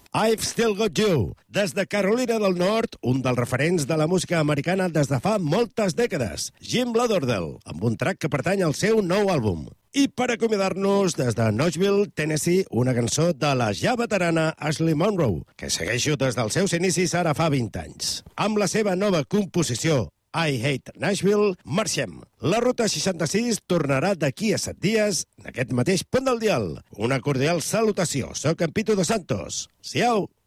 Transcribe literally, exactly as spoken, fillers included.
I've Still Got You, des de Carolina del Nord, un dels referents de la música americana des de fa moltes dècades, Jim Lauderdale, amb un track que pertany al seu nou àlbum. I per acomiadar-nos, des de Nashville, Tennessee, una cançó de la ja veterana Ashley Monroe, que segueixo des dels seus inicis ara fa vint anys. Amb la seva nova composició, I Hate Nashville, marxem. La Ruta seixanta-sis tornarà d'aquí a set dies, en aquest mateix punt del dial. Una cordial salutació. Soc en Pitu Dos Santos. Siau!